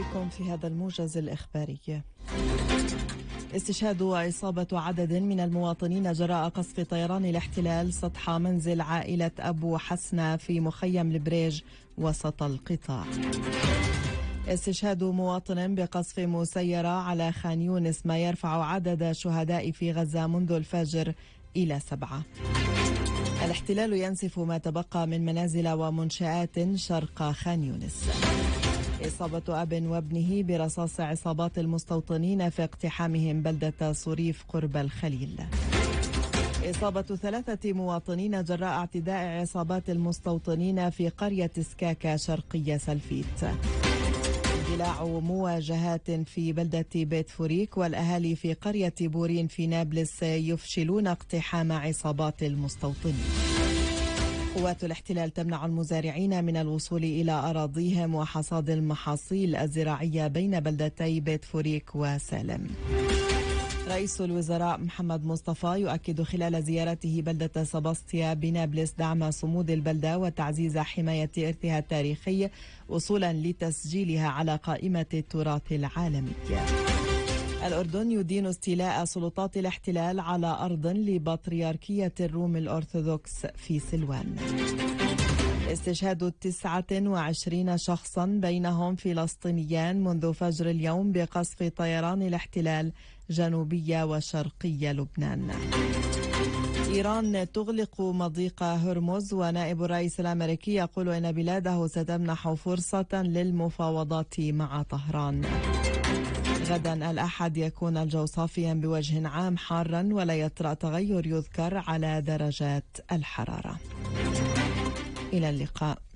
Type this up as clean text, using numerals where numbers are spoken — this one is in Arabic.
بكم في هذا الموجز الإخباري. استشهاد وإصابة عدد من المواطنين جراء قصف طيران الاحتلال سطح منزل عائلة أبو حسنة في مخيم البريج وسط القطاع. استشهاد مواطن بقصف مسيرة على خان يونس ما يرفع عدد شهداء في غزة منذ الفجر إلى 7. الاحتلال ينسف ما تبقى من منازل ومنشآت شرق خان يونس. إصابة أب وابنه برصاص عصابات المستوطنين في اقتحامهم بلدة صريف قرب الخليل. إصابة 3 مواطنين جراء اعتداء عصابات المستوطنين في قرية سكاكا شرقية سلفيت. اندلاع مواجهات في بلدة بيت فوريك، والأهالي في قرية بورين في نابلس يفشلون اقتحام عصابات المستوطنين. قوات الاحتلال تمنع المزارعين من الوصول إلى أراضيهم وحصاد المحاصيل الزراعية بين بلدتي بيت فوريك وسالم. رئيس الوزراء محمد مصطفى يؤكد خلال زيارته بلدة سباستيا بنابلس دعم صمود البلدة وتعزيز حماية إرثها التاريخي وصولا لتسجيلها على قائمة التراث العالمي. الأردن يدين استيلاء سلطات الاحتلال على أرض لبطريركية الروم الأرثوذكس في سلوان. استشهاد 29 شخصا بينهم فلسطينيان منذ فجر اليوم بقصف طيران الاحتلال جنوبية وشرقية لبنان. إيران تغلق مضيق هرمز، ونائب الرئيس الأمريكي يقول إن بلاده ستمنح فرصة للمفاوضات مع طهران. غدا الأحد يكون الجو صافيا بوجه عام حارا، ولا يطرأ تغير يذكر على درجات الحرارة. إلى اللقاء.